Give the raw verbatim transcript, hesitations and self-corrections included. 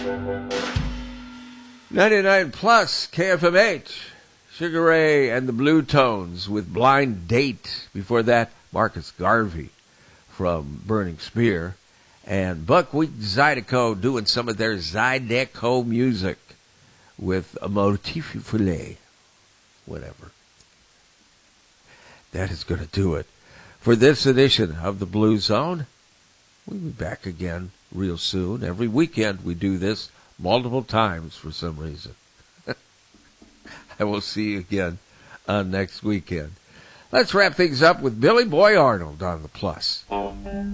ninety-nine plus K F M H. Sugar Ray and the Blue Tones with Blind Date. Before that, Marcus Garvey from Burning Spear. And Buckwheat Zydeco doing some of their Zydeco music with a motif filet. Whatever. That is going to do it for this edition of the Blue Zone. We'll be back again real soon. Every weekend we do this multiple times for some reason. I will see you again on next weekend. Let's wrap things up with Billy Boy Arnold on the Plus.